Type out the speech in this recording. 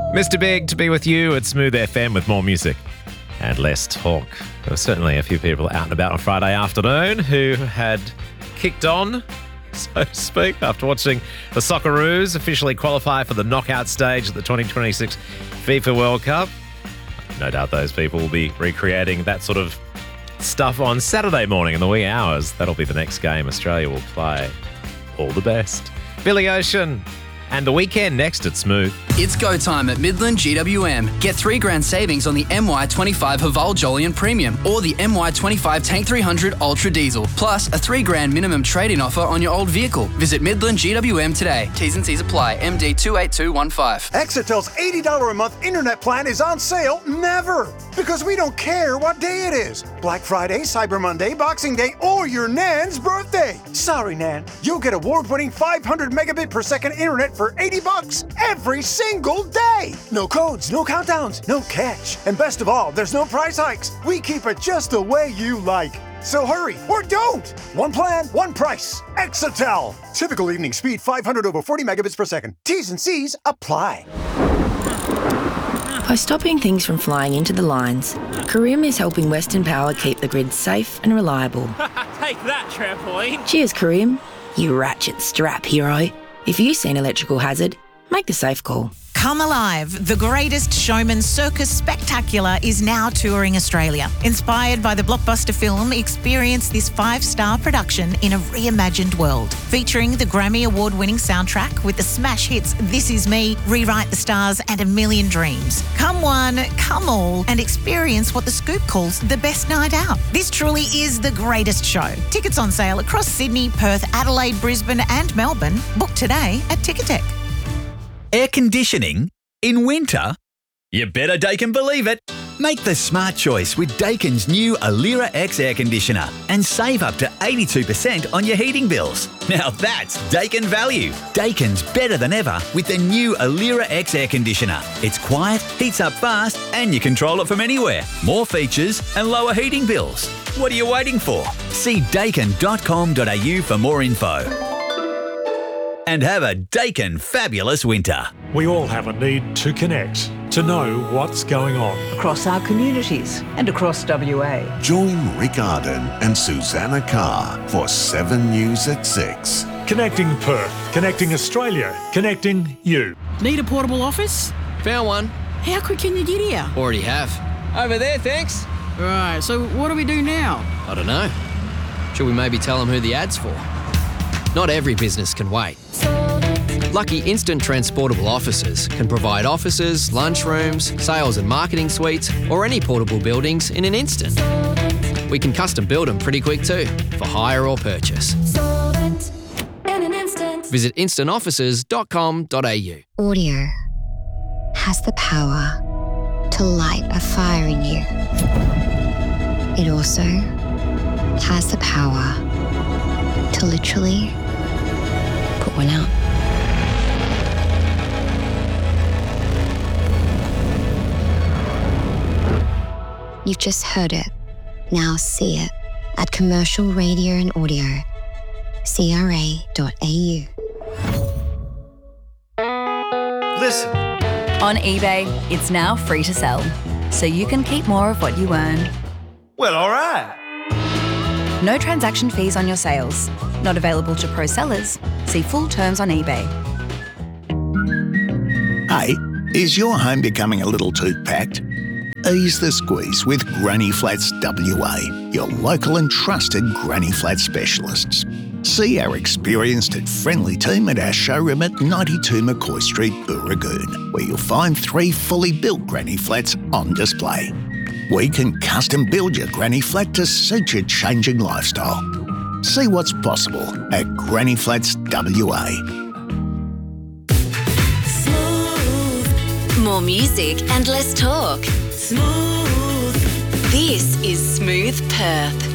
Mr. Big to be with you at Smooth FM with more music and less talk. There were certainly a few people out and about on Friday afternoon who had kicked on, so to speak, after watching the Socceroos officially qualify for the knockout stage at the 2026 FIFA World Cup. No doubt those people will be recreating that sort of stuff on Saturday morning in the wee hours. That'll be the next game Australia will play. All the best. Billy Ocean and The Weekend next at Smooth. It's go time at Midland GWM. Get $3,000 savings on the MY25 Haval Jolyon Premium or the MY25 Tank 300 Ultra Diesel, plus a $3,000 minimum trade-in offer on your old vehicle. Visit Midland GWM today. T's and C's apply. MD 28215. Exitel's $80 a month internet plan is on sale never, because we don't care what day it is. Black Friday, Cyber Monday, Boxing Day, or your Nan's birthday. Sorry, Nan. You'll get award-winning 500 megabit per second internet for $80 every single day. No codes, no countdowns, no catch. And best of all, there's no price hikes. We keep it just the way you like. So hurry, or don't. One plan, one price. Exitel. Typical evening speed 500 over 40 megabits per second. T's and C's apply. By stopping things from flying into the lines, Carim is helping Western Power keep the grid safe and reliable. Take that, trampoline. Cheers, Carim, you ratchet strap hero. If you see an electrical hazard, make the safe call. Come Alive, the greatest showman circus spectacular, is now touring Australia. Inspired by the blockbuster film, experience this 5-star production in a reimagined world. Featuring the Grammy Award-winning soundtrack with the smash hits This Is Me, Rewrite the Stars and A Million Dreams. Come one, come all, and experience what The Scoop calls the best night out. This truly is the greatest show. Tickets on sale across Sydney, Perth, Adelaide, Brisbane and Melbourne. Book today at Ticketek. Air conditioning in winter? You better Daikin believe it. Make the smart choice with Daikin's new Alira X air conditioner and save up to 82% on your heating bills. Now that's Daikin value. Daikin's better than ever with the new Alira X air conditioner. It's quiet, heats up fast and you control it from anywhere. More features and lower heating bills. What are you waiting for? See daikin.com.au for more info. And have a Daikin fabulous winter. We all have a need to connect, to know what's going on. Across our communities and across WA. Join Rick Arden and Susanna Carr for 7 News at 6. Connecting Perth, connecting Australia, connecting you. Need a portable office? Found one. How quick can you get here? Already have. Over there, thanks. Right, so what do we do now? I don't know. Should we maybe tell them who the ad's for? Not every business can wait. Lucky Instant Transportable Offices can provide offices, lunchrooms, sales and marketing suites, or any portable buildings in an instant. We can custom build them pretty quick too, for hire or purchase. Visit instantoffices.com.au. Audio has the power to light a fire in you. It also has the power to literally put one out. You've just heard it. Now see it at Commercial Radio and Audio, CRA.au. Listen. On eBay, it's now free to sell, so you can keep more of what you earn. Well, all right. No transaction fees on your sales. Not available to pro sellers. See full terms on eBay. Hey, is your home becoming a little too packed? Ease the squeeze with Granny Flats WA, your local and trusted Granny Flat specialists. See our experienced and friendly team at our showroom at 92 McCoy Street, Booragoon, where you'll find 3 fully built Granny Flats on display. We can custom build your Granny Flat to suit your changing lifestyle. See what's possible at Granny Flats WA. More music and less talk. Smooth. This is Smooth Perth.